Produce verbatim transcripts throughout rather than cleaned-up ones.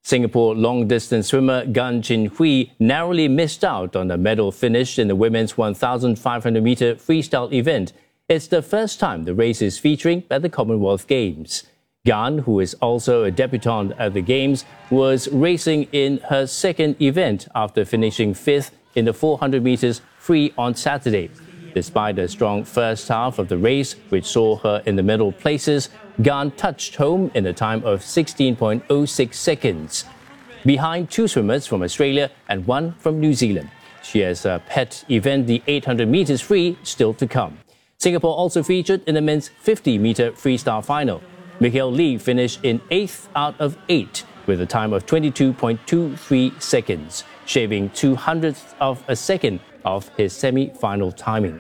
Singapore long-distance swimmer Gan Chin Hui narrowly missed out on a medal finish in the women's one thousand five hundred meter freestyle event. It's the first time the race is featuring at the Commonwealth Games. Gan, who is also a debutante at the Games, was racing in her second event after finishing fifth in the four hundred meters free on Saturday. Despite a strong first half of the race, which saw her in the middle places, Gan touched home in a time of sixteen point oh six seconds, behind two swimmers from Australia and one from New Zealand. She has a pet event, the eight hundred meters free, still to come. Singapore also featured in the men's fifty meter freestyle final. Mikhail Lee finished in eighth out of eight with a time of twenty-two point two three seconds, shaving two hundredths of a second of his semi-final timing.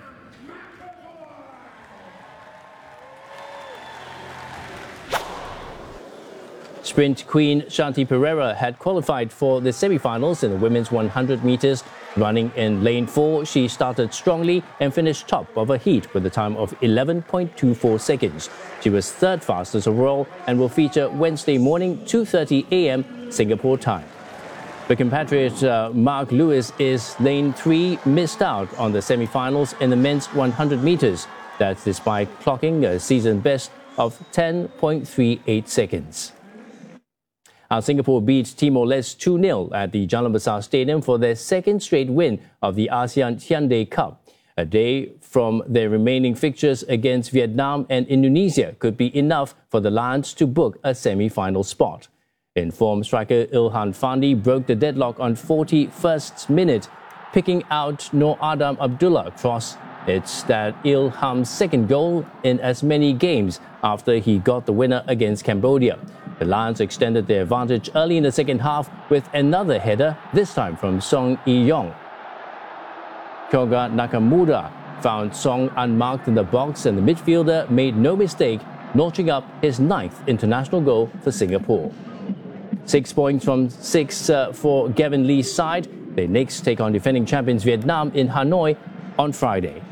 Sprint queen Shanti Pereira had qualified for the semi-finals in the women's one hundred meters. Running in lane four, she started strongly and finished top of a heat with a time of eleven point two four seconds. She was third fastest overall and will feature Wednesday morning, two thirty a m Singapore time. The compatriot uh, Mark Lewis is lane three, missed out on the semi-finals in the men's one hundred meters. That's despite clocking a season best of ten point three eight seconds. Our Singapore beat Timor-Leste two nil at the Jalan Besar Stadium for their second straight win of the ASEAN Hyundai Cup. A day from their remaining fixtures against Vietnam and Indonesia could be enough for the Lions to book a semi-final spot. Informed striker Ilhan Fandi broke the deadlock on forty-first minute, picking out Noor Adam Abdullah across. It's that Ilham's second goal in as many games after he got the winner against Cambodia. The Lions extended their advantage early in the second half with another header, this time from Song Yi-yong. Kyoga Nakamura found Song unmarked in the box, and the midfielder made no mistake, notching up his ninth international goal for Singapore. Six points from six uh, for Gavin Lee's side. They next take on defending champions Vietnam in Hanoi on Friday.